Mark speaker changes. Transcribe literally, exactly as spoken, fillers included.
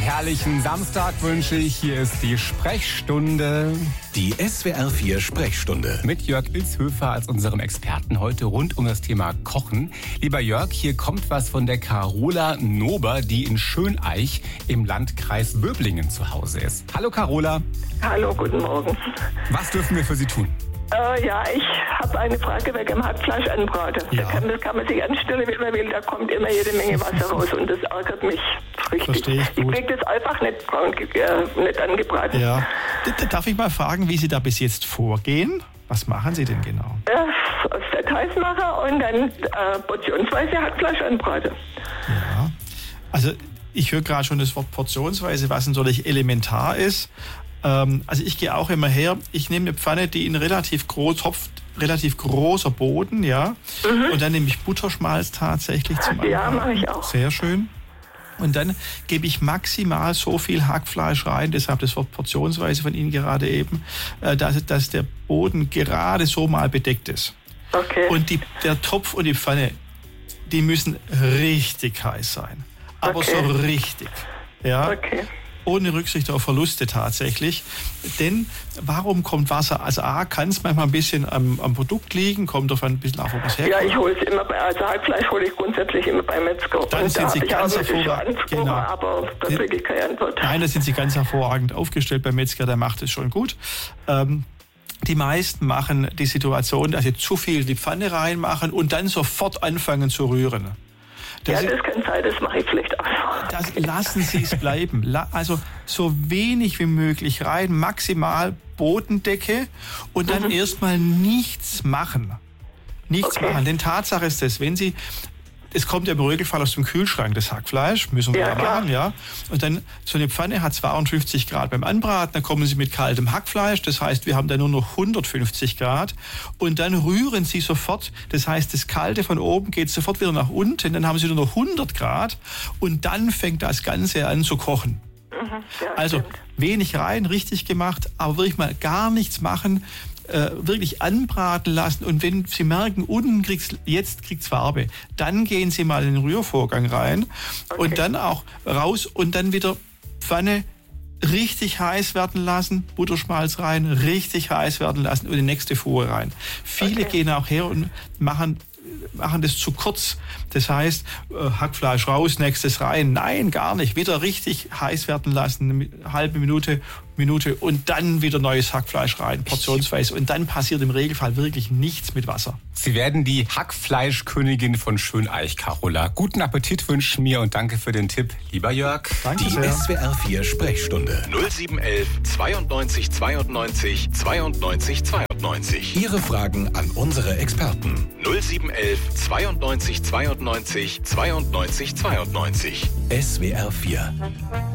Speaker 1: herrlichen Samstag wünsche ich. Hier ist die Sprechstunde.
Speaker 2: Die S W R vier Sprechstunde.
Speaker 1: Mit Jörg Ilshöfer als unserem Experten heute rund um das Thema Kochen. Lieber Jörg, hier kommt was von der Carola Nober, die in Schöneich im Landkreis Böblingen zu Hause ist. Hallo Carola.
Speaker 3: Hallo, guten Morgen.
Speaker 1: Was dürfen wir für Sie tun?
Speaker 3: Äh, ja, ich habe eine Frage wegen dem Hackfleisch anbraten.
Speaker 1: Ja.
Speaker 3: Da kann, das kann man sich anstellen, wie man will. Da kommt immer jede Menge Wasser raus und das ärgert mich richtig.
Speaker 4: Verstehe ich gut.
Speaker 3: Ich kriege das einfach nicht, äh, nicht angebraten.
Speaker 4: Ja. Darf ich mal fragen, wie Sie da bis jetzt vorgehen? Was machen Sie denn genau?
Speaker 3: Äh, Fett heiß machen und dann äh, portionsweise Hackfleisch anbraten.
Speaker 4: Ja. Also ich höre gerade schon das Wort portionsweise, was natürlich elementar ist. Ähm, also ich gehe auch immer her, ich nehme eine Pfanne, die in relativ groß, Topf, relativ großer Boden, ja. Mhm. Und dann nehme ich Butterschmalz tatsächlich zum Anbraten.
Speaker 3: Ja, mache ich auch.
Speaker 4: Sehr schön. Und dann gebe ich maximal so viel Hackfleisch rein, deshalb das Wort portionsweise von Ihnen gerade eben, dass, dass der Boden gerade so mal bedeckt ist.
Speaker 3: Okay.
Speaker 4: Und die, der Topf und die Pfanne, die müssen richtig heiß sein. Aber
Speaker 3: okay.
Speaker 4: so richtig. Ja.
Speaker 3: Okay.
Speaker 4: Ohne Rücksicht auf Verluste tatsächlich. Denn warum kommt Wasser? Also A, kann es manchmal ein bisschen am, am Produkt liegen, kommt davon ein bisschen auf, wo es herkommt.
Speaker 3: Ja, ich hole es immer bei, also Hackfleisch hole ich grundsätzlich immer bei Metzger.
Speaker 4: Dann
Speaker 3: und
Speaker 4: sind
Speaker 3: da
Speaker 4: Sie
Speaker 3: ich
Speaker 4: ganz
Speaker 3: auch
Speaker 4: hervorragend. Genau.
Speaker 3: Aber da kriege ich keine Antwort.
Speaker 4: Nein, da sind Sie ganz hervorragend aufgestellt beim Metzger, der macht es schon gut. Ähm, Die meisten machen die Situation, dass sie zu viel in die Pfanne reinmachen und dann sofort anfangen zu rühren. Das
Speaker 3: ja, das kann sein, das mache ich vielleicht auch.
Speaker 4: Das lassen Sie es bleiben. Also so wenig wie möglich rein, maximal Bodendecke und dann mhm. erstmal nichts machen. Nichts okay. machen. Denn Tatsache ist das, wenn Sie, es kommt ja im Regelfall aus dem Kühlschrank, das Hackfleisch, müssen wir ja machen, ja. Und dann, so eine Pfanne hat zweiundfünfzig Grad beim Anbraten, dann kommen Sie mit kaltem Hackfleisch, das heißt, wir haben da nur noch hundertfünfzig Grad und dann rühren Sie sofort, das heißt, das Kalte von oben geht sofort wieder nach unten, dann haben Sie nur noch hundert Grad und dann fängt das Ganze an zu kochen.
Speaker 3: Mhm, ja,
Speaker 4: also
Speaker 3: stimmt. Wenig
Speaker 4: rein, richtig gemacht, aber wirklich mal gar nichts machen, Äh, wirklich anbraten lassen und wenn Sie merken, unten kriegt's, jetzt kriegt's Farbe, dann gehen Sie mal in den Rührvorgang rein okay. und dann auch raus und dann wieder Pfanne richtig heiß werden lassen, Butterschmalz rein, richtig heiß werden lassen und die nächste Fuhre rein. Viele okay. gehen auch her und machen machen das zu kurz. Das heißt, Hackfleisch raus, nächstes rein. Nein, gar nicht. Wieder richtig heiß werden lassen, eine halbe Minute, Minute und dann wieder neues Hackfleisch rein, portionsweise. Und dann passiert im Regelfall wirklich nichts mit Wasser.
Speaker 1: Sie werden die Hackfleischkönigin von Schöneich, Carola. Guten Appetit wünschen mir und danke für den Tipp, lieber Jörg.
Speaker 2: Danke die sehr. S W R vier Sprechstunde null sieben eins eins zweiundneunzig zweiundneunzig zweiundneunzig zweiundneunzig. Ihre Fragen an unsere Experten. null sieben eins eins zweiundneunzig zweiundneunzig zweiundneunzig zweiundneunzig. S W R vier.